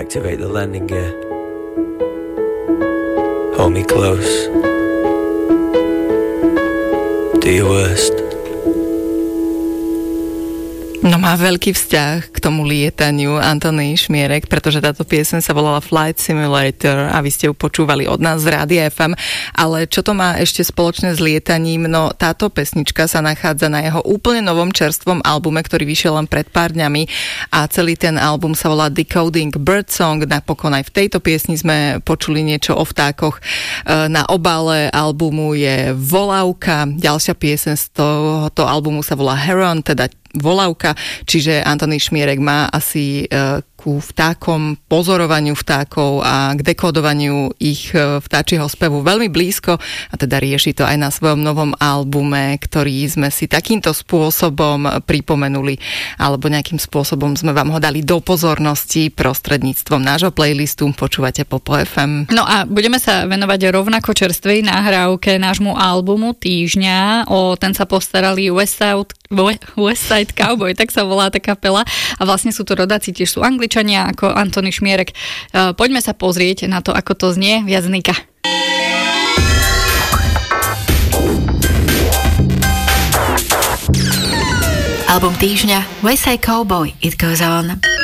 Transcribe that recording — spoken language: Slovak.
Activate the landing gear. Hold me close. Do your worst. No má veľký vzťah k tomu lietaniu Antony Šmierek, pretože táto pieseň sa volala Flight Simulator a vy ste ju počúvali od nás z Rádia FM, ale čo to má ešte spoločné s lietaním? No táto pesnička sa nachádza na jeho úplne novom čerstvom albume, ktorý vyšiel len pred pár dňami a celý ten album sa volá Decoding Birdsong. Napokon aj v tejto piesni sme počuli niečo o vtákoch. Na obale albumu je volávka, ďalšia pieseň z tohoto albumu sa volá Heron, teda volávka, čiže Antony Šmierek má asi ku vtákom, pozorovaniu vtákov a k dekodovaniu ich vtáčieho spevu veľmi blízko a teda rieši to aj na svojom novom albume, ktorý sme si takýmto spôsobom pripomenuli alebo nejakým spôsobom sme vám ho dali do pozornosti prostredníctvom nášho playlistu. Počúvate Popo FM. No a budeme sa venovať rovnako čerstvej nahrávke nášmu albumu týždňa. O ten sa postarali West Side Cowboy, tak sa volá tá kapela a vlastne sú to rodáci, tiež sú Angličania ako Antony Šmierek. Poďme sa pozrieť na to, ako to znie viac Nika. Album týždňa West Side Cowboy, It Goes On.